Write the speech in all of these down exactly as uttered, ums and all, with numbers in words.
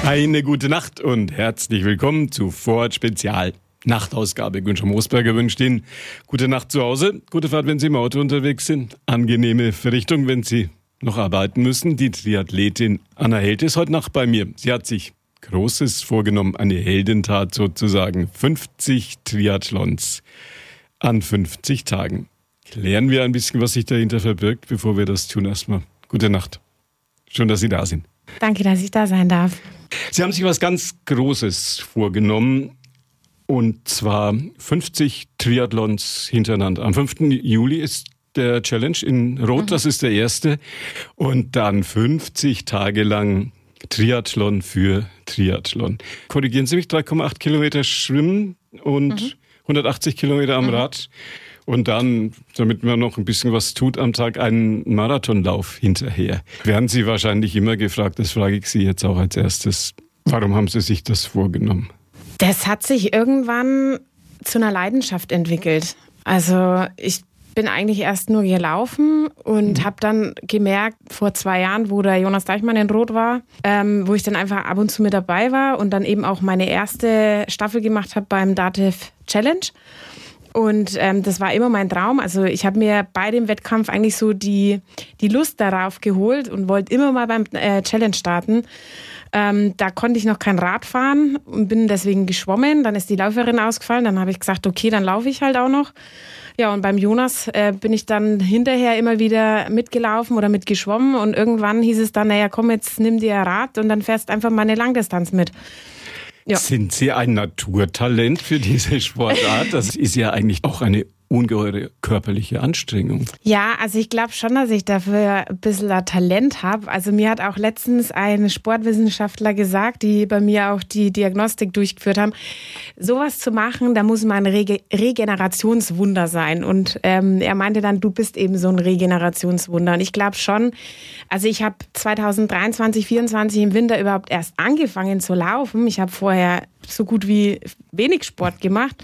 Eine gute Nacht und herzlich willkommen zu Vorort Spezial Nachtausgabe. Günther Moosberger wünscht Ihnen gute Nacht zu Hause, gute Fahrt, wenn Sie im Auto unterwegs sind, angenehme Verrichtung, wenn Sie noch arbeiten müssen. Die Triathletin Anna Held ist heute Nacht bei mir. Sie hat sich Großes vorgenommen, eine Heldentat sozusagen. fünfzig Triathlons an fünfzig Tagen. Klären wir ein bisschen, was sich dahinter verbirgt, bevor wir das tun. Erstmal gute Nacht. Schön, dass Sie da sind. Danke, dass ich da sein darf. Sie haben sich was ganz Großes vorgenommen, und zwar fünfzig Triathlons hintereinander. Am fünften Juli ist der Challenge in Rot, mhm. das ist der erste. Und dann fünfzig Tage lang Triathlon für Triathlon. Korrigieren Sie mich, drei Komma acht Kilometer Schwimmen und mhm. hundertachtzig Kilometer am mhm. Rad. Und dann, damit man noch ein bisschen was tut am Tag, einen Marathonlauf hinterher. Werden Sie wahrscheinlich immer gefragt, das frage ich Sie jetzt auch als erstes. Warum haben Sie sich das vorgenommen? Das hat sich irgendwann zu einer Leidenschaft entwickelt. Also ich bin eigentlich erst nur gelaufen und mhm. habe dann gemerkt, vor zwei Jahren, wo der Jonas Deichmann in Rot war, ähm, wo ich dann einfach ab und zu mit dabei war und dann eben auch meine erste Staffel gemacht habe beim DATEV Challenge. Und ähm, das war immer mein Traum. Also ich habe mir bei dem Wettkampf eigentlich so die, die Lust darauf geholt und wollte immer mal beim äh, Challenge starten. Ähm, da konnte ich noch kein Rad fahren und bin deswegen geschwommen. Dann ist die Läuferin ausgefallen. Dann habe ich gesagt, okay, dann laufe ich halt auch noch. Ja, und beim Jonas äh, bin ich dann hinterher immer wieder mitgelaufen oder mitgeschwommen. Und irgendwann hieß es dann, naja, komm, jetzt nimm dir ein Rad und dann fährst einfach mal eine Langdistanz mit. Ja. Sind Sie ein Naturtalent für diese Sportart? Das ist ja eigentlich auch eine ungeheure körperliche Anstrengung. Ja, also ich glaube schon, dass ich dafür ein bisschen ein Talent habe. Also mir hat auch letztens ein Sportwissenschaftler gesagt, die bei mir auch die Diagnostik durchgeführt haben, sowas zu machen, da muss man ein Rege- Regenerationswunder sein. Und ähm, er meinte dann, du bist eben so ein Regenerationswunder. Und ich glaube schon, also ich habe zwanzig dreiundzwanzig, vierundzwanzig im Winter überhaupt erst angefangen zu laufen. Ich habe vorher so gut wie wenig Sport gemacht.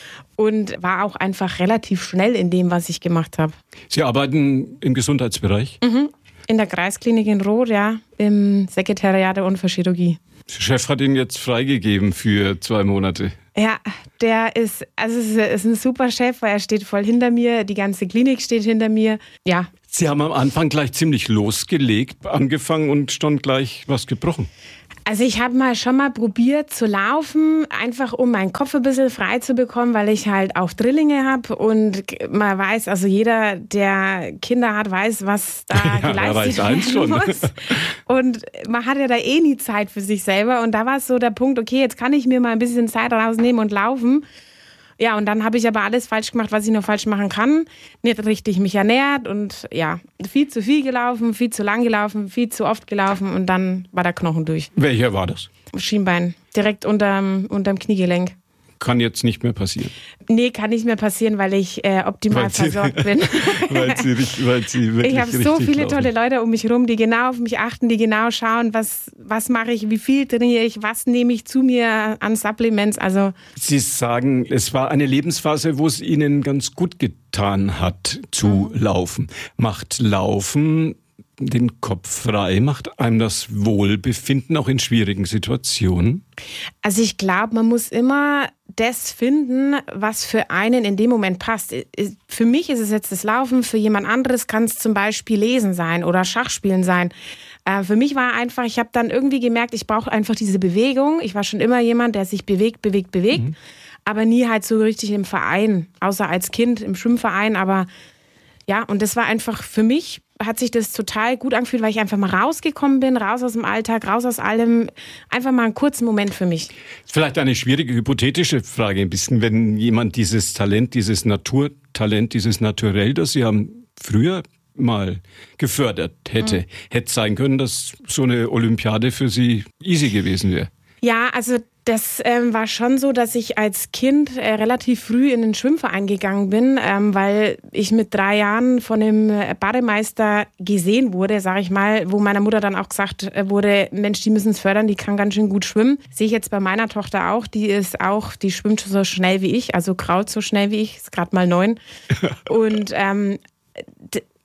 Und war auch einfach relativ schnell in dem, was ich gemacht habe. Sie arbeiten im Gesundheitsbereich? Mhm. In der Kreisklinik in Rot, ja, im Sekretariat der Unfallchirurgie. Der Chef hat ihn jetzt freigegeben für zwei Monate. Ja, der ist, also es ist ein super Chef, weil er steht voll hinter mir, die ganze Klinik steht hinter mir, ja. Sie haben am Anfang gleich ziemlich losgelegt, angefangen und schon gleich was gebrochen. Also ich habe mal schon mal probiert zu laufen, einfach um meinen Kopf ein bisschen frei zu bekommen, weil ich halt auch Drillinge habe und man weiß, also jeder, der Kinder hat, weiß, was da ja, geleistet werden muss. Und man hat ja da eh nie Zeit für sich selber und da war es so der Punkt, okay, jetzt kann ich mir mal ein bisschen Zeit rausnehmen und laufen. Ja, und dann habe ich aber alles falsch gemacht, was ich noch falsch machen kann. Nicht richtig mich ernährt und ja, viel zu viel gelaufen, viel zu lang gelaufen, viel zu oft gelaufen und dann war der Knochen durch. Welcher war das? Schienbein, direkt unterm, unterm Kniegelenk. Kann jetzt nicht mehr passieren? Nee, kann nicht mehr passieren, weil ich äh, optimal weil versorgt Sie, bin. weil Sie, weil Sie wirklich Ich habe so viele laufen. tolle Leute um mich herum, die genau auf mich achten, die genau schauen, was, was mache ich, wie viel trainiere ich, was nehme ich zu mir an Supplements. Also Sie sagen, es war eine Lebensphase, wo es Ihnen ganz gut getan hat, zu mhm. laufen. Macht Laufen den Kopf frei? Macht einem das Wohlbefinden auch in schwierigen Situationen? Also ich glaube, man muss immer das finden, was für einen in dem Moment passt. Für mich ist es jetzt das Laufen, für jemand anderes kann es zum Beispiel Lesen sein oder Schachspielen sein. Äh, für mich war einfach, ich habe dann irgendwie gemerkt, ich brauche einfach diese Bewegung. Ich war schon immer jemand, der sich bewegt, bewegt, bewegt, mhm. aber nie halt so richtig im Verein, außer als Kind im Schwimmverein. Aber ja, und das war einfach für mich, hat sich das total gut angefühlt, weil ich einfach mal rausgekommen bin, raus aus dem Alltag, raus aus allem. Einfach mal einen kurzen Moment für mich. Vielleicht eine schwierige, hypothetische Frage ein bisschen, wenn jemand dieses Talent, dieses Naturtalent, dieses Naturell, das Sie haben früher mal gefördert hätte, mhm. hätte sein können, dass so eine Olympiade für Sie easy gewesen wäre. Ja, also das ähm, war schon so, dass ich als Kind äh, relativ früh in den Schwimmverein gegangen bin, ähm, weil ich mit drei Jahren von dem Bademeister gesehen wurde, sage ich mal, wo meiner Mutter dann auch gesagt wurde, Mensch, die müssen es fördern, die kann ganz schön gut schwimmen. Sehe ich jetzt bei meiner Tochter auch, die ist auch, die schwimmt so schnell wie ich, also krault so schnell wie ich, ist gerade mal neun. Und ähm, d-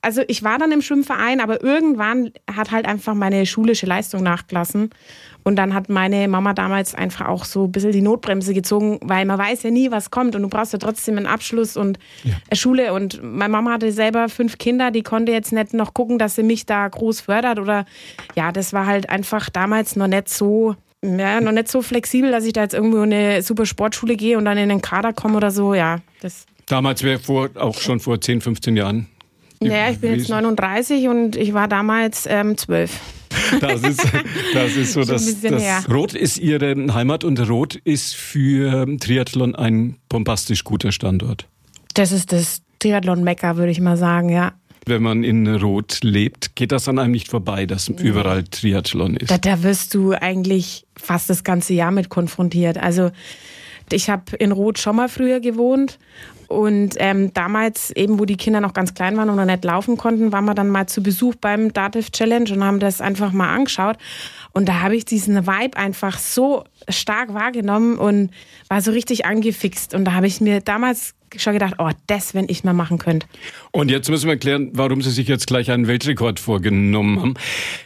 also ich war dann im Schwimmverein, aber irgendwann hat halt einfach meine schulische Leistung nachgelassen. Und dann hat meine Mama damals einfach auch so ein bisschen die Notbremse gezogen, weil man weiß ja nie, was kommt und du brauchst ja trotzdem einen Abschluss und ja. Schule. Und meine Mama hatte selber fünf Kinder, die konnte jetzt nicht noch gucken, dass sie mich da groß fördert oder ja, das war halt einfach damals noch nicht so, ja, noch nicht so flexibel, dass ich da jetzt irgendwo in eine super Sportschule gehe und dann in den Kader komme oder so, ja. Das damals wäre vor, auch schon vor zehn, fünfzehn Jahren. Naja, ich bin jetzt neununddreißig und ich war damals ähm, zwölf. Das ist, das ist so, dass das Roth ist Ihre Heimat und Roth ist für Triathlon ein bombastisch guter Standort. Das ist das Triathlon-Mekka, würde ich mal sagen, ja. Wenn man in Roth lebt, geht das an einem nicht vorbei, dass überall Triathlon ist. Da, da wirst du eigentlich fast das ganze Jahr mit konfrontiert. Also ich habe in Roth schon mal früher gewohnt und ähm, damals eben, wo die Kinder noch ganz klein waren und noch nicht laufen konnten, waren wir dann mal zu Besuch beim Dativ Challenge und haben das einfach mal angeschaut. Und da habe ich diesen Vibe einfach so stark wahrgenommen und war so richtig angefixt. Und da habe ich mir damals schon gedacht, oh, das, wenn ich mal machen könnte. Und jetzt müssen wir erklären, warum Sie sich jetzt gleich einen Weltrekord vorgenommen haben.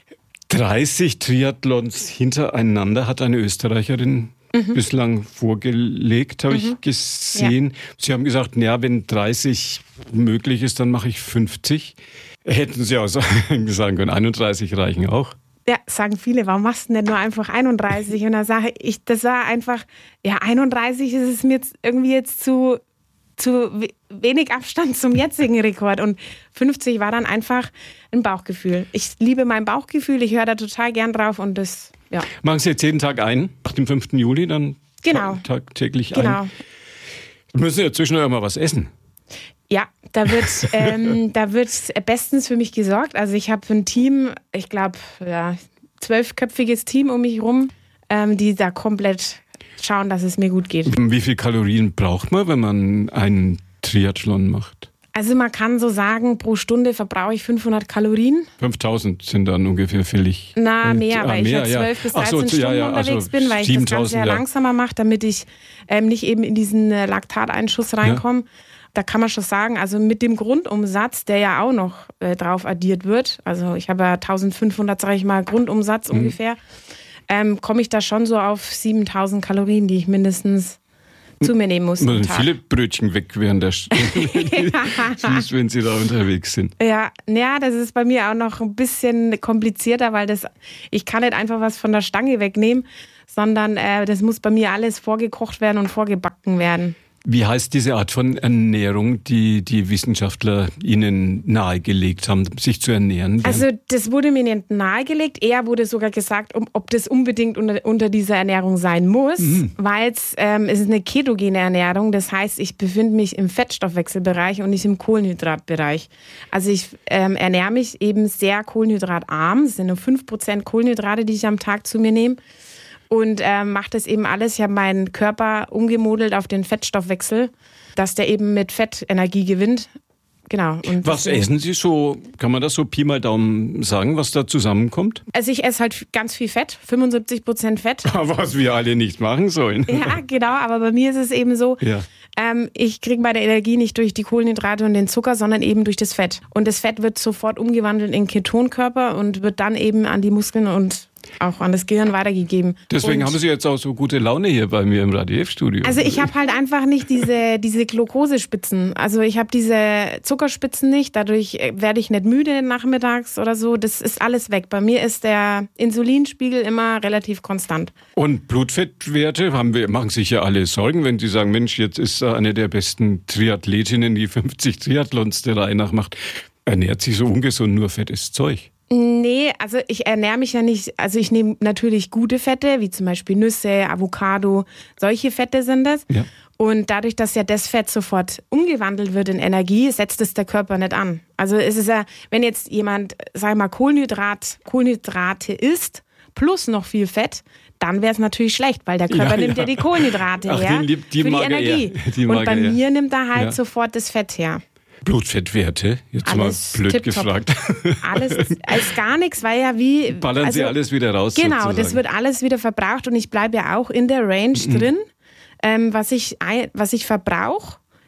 dreißig Triathlons hintereinander hat eine Österreicherin Mhm. bislang vorgelegt, habe mhm. ich gesehen. Ja. Sie haben gesagt, ja, wenn dreißig möglich ist, dann mache ich fünfzig. Hätten Sie auch sagen können, einunddreißig reichen auch. Ja, sagen viele, warum machst du denn nur einfach einunddreißig? Und da sage ich, das war einfach, ja, einunddreißig ist es mir jetzt irgendwie jetzt zu, zu wenig Abstand zum jetzigen Rekord. Und fünfzig war dann einfach ein Bauchgefühl. Ich liebe mein Bauchgefühl, ich höre da total gern drauf und das... Ja. Machen Sie jetzt jeden Tag ein, nach dem fünften Juli dann genau. tagtäglich genau. ein? Wir müssen ja zwischendurch mal was essen. Ja, da wird, ähm, da wird bestens für mich gesorgt. Also ich habe ein Team, ich glaube, ja, zwölfköpfiges Team um mich rum, ähm, die da komplett schauen, dass es mir gut geht. Wie viel Kalorien braucht man, wenn man einen Triathlon macht? Also man kann so sagen, pro Stunde verbrauche ich fünfhundert Kalorien. fünftausend sind dann ungefähr fällig. Na, mehr, äh, weil mehr, ich ja zwölf bis dreizehn so, Stunden ja, ja, unterwegs also bin, weil ich das Ganze ja langsamer mache, damit ich ähm, nicht eben in diesen äh, Laktateinschuss reinkomme. Ja. Da kann man schon sagen, also mit dem Grundumsatz, der ja auch noch äh, drauf addiert wird, also ich habe ja eintausendfünfhundert, sage ich mal, Grundumsatz mhm. ungefähr, ähm, komme ich da schon so auf siebentausend Kalorien, die ich mindestens zu mir nehmen muss. Man viele Brötchen weg während der Stunde, wenn Sie da unterwegs sind. Ja, ja, das ist bei mir auch noch ein bisschen komplizierter, weil das, ich kann nicht einfach was von der Stange wegnehmen, sondern äh, das muss bei mir alles vorgekocht werden und vorgebacken werden. Wie heißt diese Art von Ernährung, die die Wissenschaftler Ihnen nahegelegt haben, sich zu ernähren? Also das wurde mir nicht nahegelegt. Eher wurde sogar gesagt, ob das unbedingt unter, unter dieser Ernährung sein muss, mhm. weil ähm, es ist eine ketogene Ernährung. Das heißt, ich befinde mich im Fettstoffwechselbereich und nicht im Kohlenhydratbereich. Also ich ähm, ernähre mich eben sehr kohlenhydratarm. Es sind nur fünf Prozent Kohlenhydrate, die ich am Tag zu mir nehme. Und äh, mache das eben alles. Ich habe meinen Körper umgemodelt auf den Fettstoffwechsel, dass der eben mit Fett Energie gewinnt. Genau. Und was essen Sie so, kann man das so Pi mal Daumen sagen, was da zusammenkommt? Also ich esse halt ganz viel Fett, fünfundsiebzig Prozent Fett. Was wir alle nicht machen sollen. Ja, genau, aber bei mir ist es eben so, ja. ähm, ich kriege meine Energie nicht durch die Kohlenhydrate und den Zucker, sondern eben durch das Fett. Und das Fett wird sofort umgewandelt in Ketonkörper und wird dann eben an die Muskeln und auch an das Gehirn weitergegeben. Deswegen und haben Sie jetzt auch so gute Laune hier bei mir im Radio F-Studio. Also ich habe halt einfach nicht diese, diese Glukosespitzen. Also ich habe diese Zuckerspitzen nicht. Dadurch werde ich nicht müde nachmittags oder so. Das ist alles weg. Bei mir ist der Insulinspiegel immer relativ konstant. Und Blutfettwerte haben wir, machen sich ja alle Sorgen, wenn Sie sagen, Mensch, jetzt ist eine der besten Triathletinnen, die fünfzig Triathlons der Reihe nach macht. Ernährt sich so ungesund nur fettes Zeug? Nee, also ich ernähre mich ja nicht, also ich nehme natürlich gute Fette, wie zum Beispiel Nüsse, Avocado, solche Fette sind das. Ja. Und dadurch, dass ja das Fett sofort umgewandelt wird in Energie, setzt es der Körper nicht an. Also es ist ja, wenn jetzt jemand, sag ich mal, Kohlenhydrat, Kohlenhydrate isst, plus noch viel Fett, dann wäre es natürlich schlecht, weil der Körper ja, nimmt ja, ja die Kohlenhydrate Ach, her die, die für die Energie. Die Und bei mir eher. nimmt er halt ja. sofort das Fett her. Blutfettwerte, jetzt alles mal blöd tipptopp. gefragt. Alles als gar nichts, weil ja wie... Ballern also, Sie alles wieder raus Genau, sozusagen. Das wird alles wieder verbraucht und ich bleibe ja auch in der Range mhm. drin, ähm, was ich, was ich verbrauche.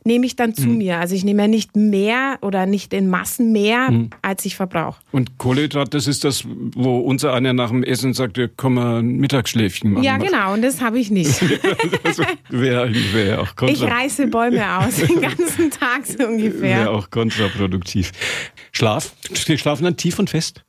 nehme ich dann zu Mhm. mir. Also ich nehme ja nicht mehr oder nicht in Massen mehr, mhm. als ich verbrauche. Und Kohlenhydrat, das ist das, wo unser einer nach dem Essen sagt, wir können mal ein Mittagsschläfchen machen. Ja, genau, und das habe ich nicht. Das wäre wär auch kontra- Ich reiße Bäume aus, den ganzen Tag so ungefähr. Wäre auch kontraproduktiv. Schlaf? Sie schlafen dann tief und fest?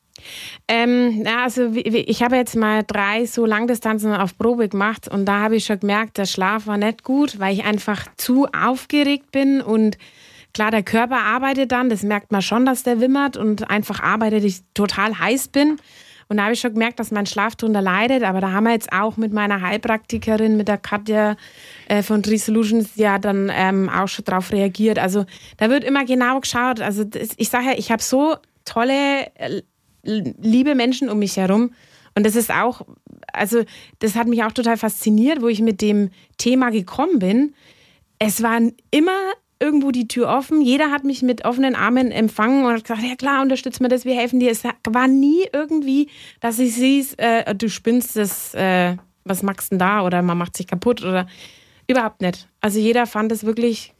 Ähm, ja, also ich habe jetzt mal drei so Langdistanzen auf Probe gemacht und da habe ich schon gemerkt, der Schlaf war nicht gut, weil ich einfach zu aufgeregt bin und klar, der Körper arbeitet dann, das merkt man schon, dass der wimmert und einfach arbeitet, ich total heiß bin. Und da habe ich schon gemerkt, dass mein Schlaf darunter leidet. Aber da haben wir jetzt auch mit meiner Heilpraktikerin, mit der Katja äh, von Tree Solutions, ja dann ähm, auch schon drauf reagiert. Also da wird immer genau geschaut. Also das, ich sage ja, ich habe so tolle, äh, liebe Menschen um mich herum. Und das ist auch, also das hat mich auch total fasziniert, wo ich mit dem Thema gekommen bin. Es waren immer irgendwo die Tür offen. Jeder hat mich mit offenen Armen empfangen und hat gesagt, ja klar, unterstützt mir das, wir helfen dir. Es war nie irgendwie, dass ich siehst, äh, du spinnst, das, äh, was machst du denn da? Oder man macht sich kaputt oder überhaupt nicht. Also jeder fand es wirklich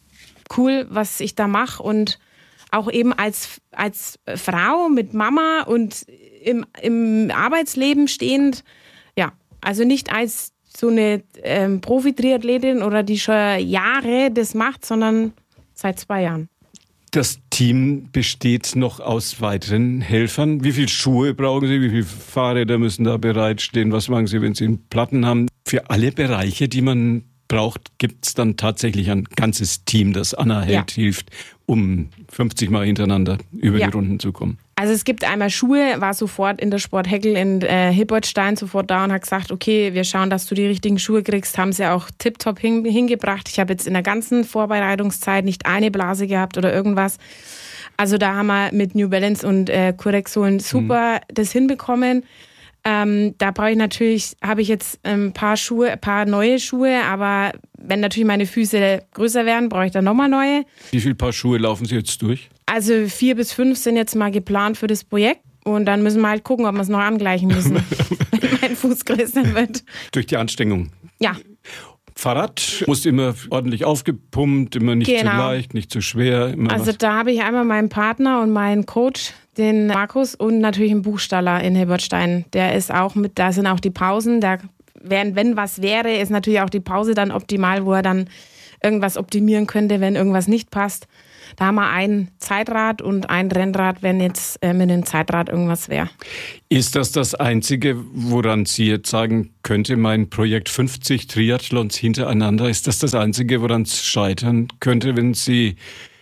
cool, was ich da mache und auch eben als, als Frau mit Mama und im, im Arbeitsleben stehend, ja, also nicht als so eine ähm, Profi-Triathletin oder die schon Jahre das macht, sondern seit zwei Jahren. Das Team besteht noch aus weiteren Helfern. Wie viele Schuhe brauchen Sie? Wie viele Fahrräder müssen da bereitstehen? Was machen Sie, wenn Sie einen Platten haben? Für alle Bereiche, die man braucht, gibt es dann tatsächlich ein ganzes Team, das Anna Held ja. hilft, um fünfzig Mal hintereinander über ja. die Runden zu kommen. Also es gibt einmal Schuhe, war sofort in der Sport Heckel in äh, Hilbertstein sofort da und hat gesagt, okay, wir schauen, dass du die richtigen Schuhe kriegst, haben sie auch tipptopp hin, hingebracht. Ich habe jetzt in der ganzen Vorbereitungszeit nicht eine Blase gehabt oder irgendwas. Also da haben wir mit New Balance und äh, Corexolen super mhm. das hinbekommen. Ähm, da brauche ich natürlich, habe ich jetzt ein paar Schuhe, ein paar neue Schuhe, aber wenn natürlich meine Füße größer werden, brauche ich dann nochmal neue. Wie viele Paar Schuhe laufen Sie jetzt durch? Also vier bis fünf sind jetzt mal geplant für das Projekt und dann müssen wir halt gucken, ob wir es noch angleichen müssen, wenn mein Fuß größer wird. Durch die Anstrengung? Ja. Fahrrad muss immer ordentlich aufgepumpt, immer nicht genau. zu leicht, nicht zu schwer. Immer also was. Da habe ich einmal meinen Partner und meinen Coach, den Markus, und natürlich einen Buchstaller in Hilbertstein. Der ist auch mit, da sind auch die Pausen. Da wären, wenn was wäre, ist natürlich auch die Pause dann optimal, wo er dann irgendwas optimieren könnte, wenn irgendwas nicht passt. Da haben wir ein Zeitrad und ein Rennrad, wenn jetzt äh, mit dem Zeitrad irgendwas wäre. Ist das das Einzige, woran Sie jetzt sagen könnte, mein Projekt fünfzig Triathlons hintereinander, ist das das Einzige, woran es scheitern könnte, wenn Sie,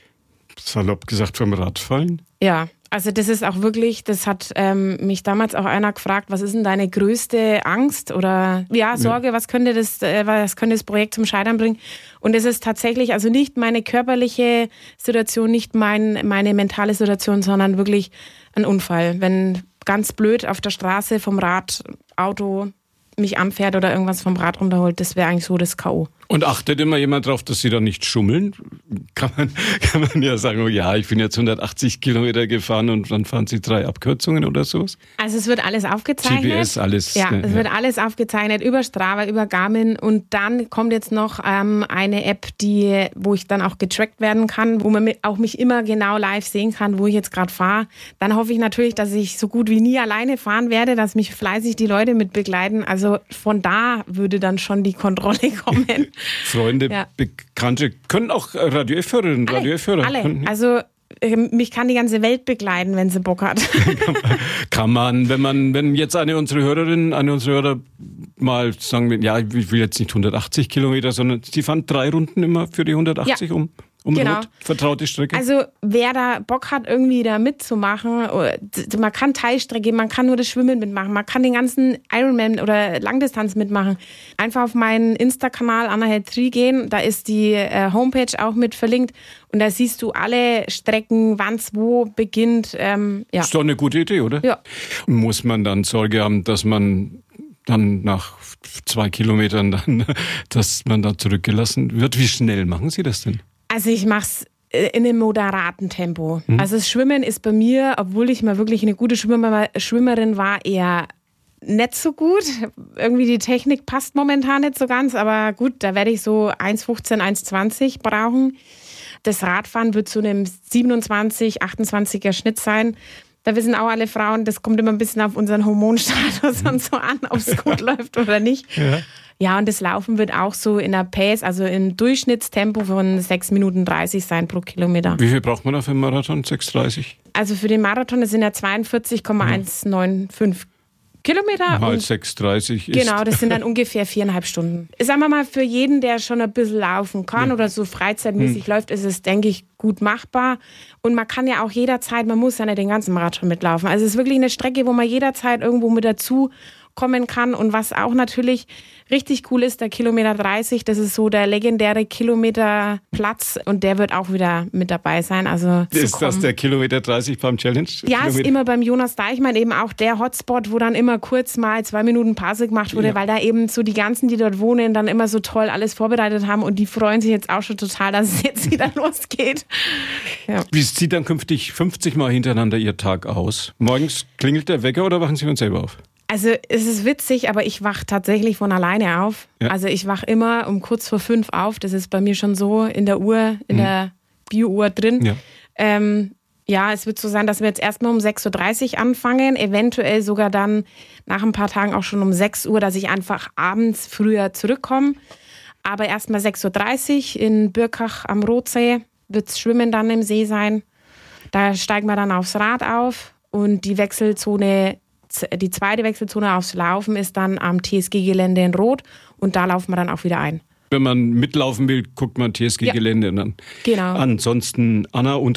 salopp gesagt, vom Rad fallen? Ja, also das ist auch wirklich, das hat ähm, mich damals auch einer gefragt, was ist denn deine größte Angst oder ja, Sorge, ja. was könnte das, äh, was könnte das Projekt zum Scheitern bringen? Und es ist tatsächlich also nicht meine körperliche Situation, nicht mein, meine mentale Situation, sondern wirklich ein Unfall. Wenn ganz blöd auf der Straße vom Rad, Auto mich anfährt oder irgendwas vom Rad runterholt, das wäre eigentlich so das K O. Und achtet immer jemand darauf, dass Sie da nicht schummeln? Kann man, kann man ja sagen, oh ja, ich bin jetzt hundertachtzig Kilometer gefahren und dann fahren Sie drei Abkürzungen oder sowas? Also es wird alles aufgezeichnet. G P S, alles. Ja, es ja. wird alles aufgezeichnet über Strava, über Garmin und dann kommt jetzt noch ähm, eine App, die, wo ich dann auch getrackt werden kann, wo man auch mich immer genau live sehen kann, wo ich jetzt gerade fahre. Dann hoffe ich natürlich, dass ich so gut wie nie alleine fahren werde, dass mich fleißig die Leute mit begleiten. Also von da würde dann schon die Kontrolle kommen. Freunde, ja. Bekannte, können auch Radio F-Hörerinnen, Radio F-Hörer. Alle, können, also mich kann die ganze Welt begleiten, wenn sie Bock hat. Kann man, wenn man, wenn jetzt eine unserer Hörerinnen, eine unserer Hörer mal sagen, ja, ich will jetzt nicht hundertachtzig Kilometer, sondern sie fahren drei Runden immer für die hundertachtzig ja. um. Um genau. Rot, vertraute Strecke? Also wer da Bock hat, irgendwie da mitzumachen, man kann Teilstrecke, man kann nur das Schwimmen mitmachen, man kann den ganzen Ironman oder Langdistanz mitmachen. Einfach auf meinen Insta-Kanal Anna Held Tri gehen, da ist die äh, Homepage auch mit verlinkt und da siehst du alle Strecken, wann es wo beginnt. Ähm, ja. Ist doch eine gute Idee, oder? Ja. Muss man dann Sorge haben, dass man dann nach zwei Kilometern dann, dass man da zurückgelassen wird? Wie schnell machen Sie das denn? Also ich mache es in einem moderaten Tempo. Mhm. Also das Schwimmen ist bei mir, obwohl ich mal wirklich eine gute Schwimmer, Schwimmerin war, eher nicht so gut. Irgendwie die Technik passt momentan nicht so ganz, aber gut, da werde ich so eins fünfzehn, eins zwanzig brauchen. Das Radfahren wird zu einem siebenundzwanzig, achtundzwanziger Schnitt sein. Da wissen auch alle Frauen, das kommt immer ein bisschen auf unseren Hormonstatus und so an, ob es gut läuft oder nicht. Ja. Ja, und das Laufen wird auch so in der Pace, also im Durchschnittstempo von sechs Minuten dreißig sein pro Kilometer. Wie viel braucht man da für einen Marathon? sechs dreißig? Also für den Marathon, das sind ja zweiundvierzig Komma eins neun fünf Kilometer. Mal sechs dreißig ist. Genau, das sind dann ungefähr viereinhalb Stunden. Sagen wir mal, für jeden, der schon ein bisschen laufen kann ja. oder so freizeitmäßig hm. läuft, ist es, denke ich, gut machbar. Und man kann ja auch jederzeit, man muss ja nicht den ganzen Marathon mitlaufen. Also es ist wirklich eine Strecke, wo man jederzeit irgendwo mit dazu kommen kann. Und was auch natürlich richtig cool ist, der Kilometer dreißig, das ist so der legendäre Kilometerplatz und der wird auch wieder mit dabei sein. Also ist das der Kilometer dreißig beim Challenge? Ja, Kilometer? Ist immer beim Jonas Deichmann eben auch der Hotspot, wo dann immer kurz mal zwei Minuten Pause gemacht wurde, ja. weil da eben so die ganzen, die dort wohnen, dann immer so toll alles vorbereitet haben und die freuen sich jetzt auch schon total, dass es jetzt wieder losgeht. Ja. Wie sieht dann künftig fünfzig Mal hintereinander Ihr Tag aus? Morgens klingelt der Wecker oder wachen Sie uns selber auf? Also es ist witzig, aber ich wache tatsächlich von alleine auf. Ja. Also ich wache immer um kurz vor fünf auf. Das ist bei mir schon so in der Uhr, in mhm. der Bio-Uhr drin. Ja. Ähm, ja, es wird so sein, dass wir jetzt erstmal um sechs Uhr dreißig anfangen, eventuell sogar dann nach ein paar Tagen auch schon um sechs Uhr, dass ich einfach abends früher zurückkomme. Aber erstmal sechs Uhr dreißig in Birkach am Rotsee wird es Schwimmen dann im See sein. Da steigen wir dann aufs Rad auf und die Wechselzone Die zweite Wechselzone aufs Laufen ist dann am T S G-Gelände in Rot und da laufen wir dann auch wieder ein. Wenn man mitlaufen will, guckt man T S G-Gelände ja. an. Genau. Ansonsten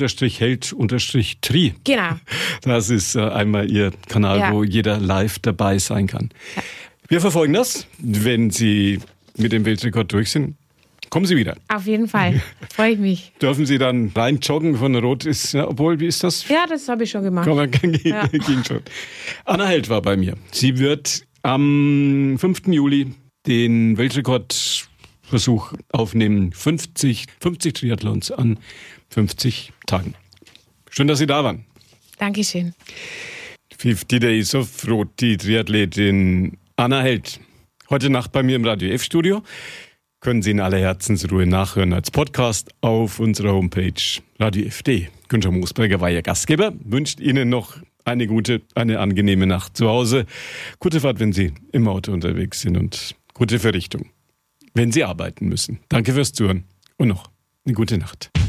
Anna-Held-Tri. Genau. Das ist äh, einmal Ihr Kanal, ja. wo jeder live dabei sein kann. Ja. Wir verfolgen das. Wenn Sie mit dem Weltrekord durch sind, kommen Sie wieder. Auf jeden Fall. Freue ich mich. Dürfen Sie dann rein joggen von Rot? Ist, ja, obwohl, wie ist das? Ja, das habe ich schon gemacht. Komm, man, ging, ja. ging schon. Anna Held war bei mir. Sie wird am fünften Juli den Weltrekordversuch aufnehmen. fünfzig, fünfzig Triathlons an fünfzig Tagen. Schön, dass Sie da waren. Dankeschön. fünfzig Days of Rot, die Triathletin Anna Held. Heute Nacht bei mir im Radio F-Studio. Können Sie in aller Herzensruhe nachhören als Podcast auf unserer Homepage Radio F D. Günther Moosberger war Ihr Gastgeber, wünscht Ihnen noch eine gute, eine angenehme Nacht zu Hause. Gute Fahrt, wenn Sie im Auto unterwegs sind und gute Verrichtung, wenn Sie arbeiten müssen. Danke fürs Zuhören und noch eine gute Nacht.